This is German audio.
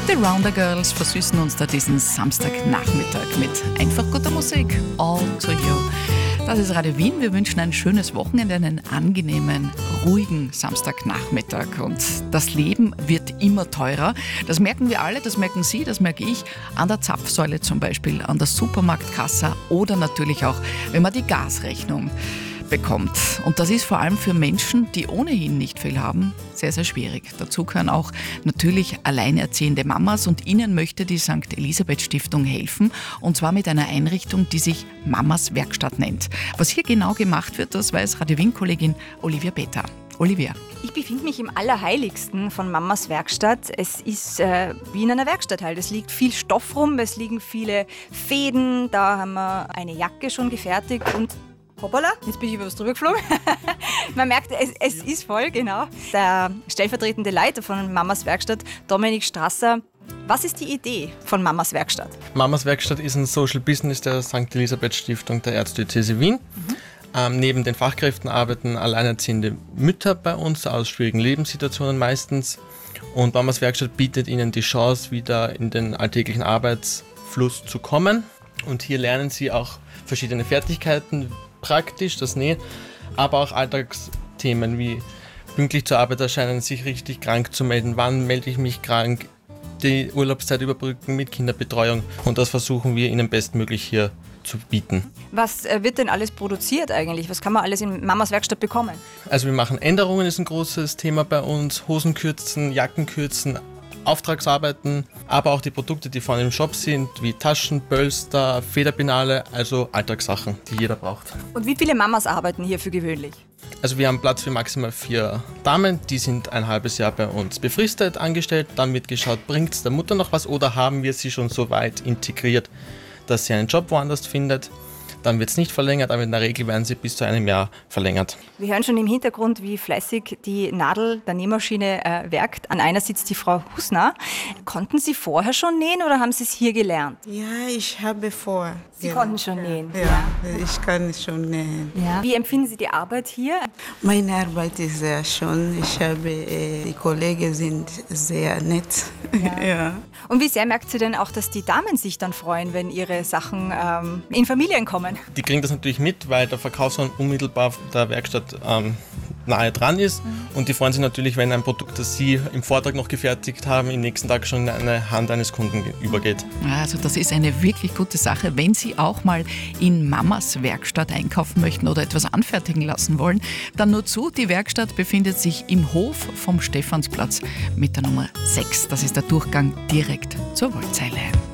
The Rounder Girls versüßen uns da diesen Samstagnachmittag mit einfach guter Musik. All to you. Das ist Radio Wien. Wir wünschen ein schönes Wochenende, einen angenehmen, ruhigen Samstagnachmittag. Und das Leben wird immer teurer. Das merken wir alle, das merken Sie, das merke ich. An der Zapfsäule zum Beispiel, an der Supermarktkasse oder natürlich auch, wenn man die Gasrechnung bekommt. Und das ist vor allem für Menschen, die ohnehin nicht viel haben, sehr, sehr schwierig. Dazu gehören auch natürlich alleinerziehende Mamas und ihnen möchte die St. Elisabeth Stiftung helfen und zwar mit einer Einrichtung, die sich Mamas Werkstatt nennt. Was hier genau gemacht wird, das weiß Radio Wien-Kollegin Olivia Peter. Olivia. Ich befinde mich im Allerheiligsten von Mamas Werkstatt. Es ist wie in einer Werkstatt halt. Es liegt viel Stoff rum, es liegen viele Fäden. Da haben wir eine Jacke schon gefertigt und hoppala, jetzt bin ich über was drüber geflogen. Man merkt, es ist voll, genau. Der stellvertretende Leiter von Mamas Werkstatt, Dominik Strasser. Was ist die Idee von Mamas Werkstatt? Mamas Werkstatt ist ein Social Business der St. Elisabeth Stiftung der Erzdiözese Wien. Neben den Fachkräften arbeiten alleinerziehende Mütter bei uns aus schwierigen Lebenssituationen meistens. Und Mamas Werkstatt bietet ihnen die Chance, wieder in den alltäglichen Arbeitsfluss zu kommen. Und hier lernen sie auch verschiedene Fertigkeiten, praktisch das Nähen, aber auch Alltagsthemen wie pünktlich zur Arbeit erscheinen, sich richtig krank zu melden, wann melde ich mich krank, die Urlaubszeit überbrücken mit Kinderbetreuung und das versuchen wir ihnen bestmöglich hier zu bieten. Was wird denn alles produziert eigentlich? Was kann man alles in Mamas Werkstatt bekommen? Also wir machen Änderungen, ist ein großes Thema bei uns, Hosenkürzen, Jackenkürzen, Auftragsarbeiten, aber auch die Produkte, die vorne im Shop sind, wie Taschen, Pölster, Federpinale, also Alltagssachen, die jeder braucht. Und wie viele Mamas arbeiten hier für gewöhnlich? Also wir haben Platz für maximal 4 Damen, die sind ein halbes Jahr bei uns befristet angestellt, dann wird geschaut, bringt es der Mutter noch was oder haben wir sie schon so weit integriert, dass sie einen Job woanders findet. Dann wird es nicht verlängert, aber in der Regel werden sie bis zu einem Jahr verlängert. Wir hören schon im Hintergrund, wie fleißig die Nadel der Nähmaschine werkt. An einer sitzt die Frau Husner. Konnten Sie vorher schon nähen oder haben Sie es hier gelernt? Ja, ich habe vor. Sie konnten schon nähen? Ja, ich kann schon nähen. Ja. Wie empfinden Sie die Arbeit hier? Meine Arbeit ist sehr schön. Die Kollegen sind sehr nett. Ja. Ja. Und wie sehr merkt sie denn auch, dass die Damen sich dann freuen, wenn ihre Sachen in Familien kommen? Die kriegen das natürlich mit, weil der Verkaufsraum unmittelbar der Werkstatt nahe dran ist. Und die freuen sich natürlich, wenn ein Produkt, das sie im Vortag noch gefertigt haben, im nächsten Tag schon in eine Hand eines Kunden übergeht. Also das ist eine wirklich gute Sache. Wenn Sie auch mal in Mamas Werkstatt einkaufen möchten oder etwas anfertigen lassen wollen, dann nur zu. Die Werkstatt befindet sich im Hof vom Stephansplatz mit der Nummer 6. Das ist der Durchgang direkt zur Wollzeile.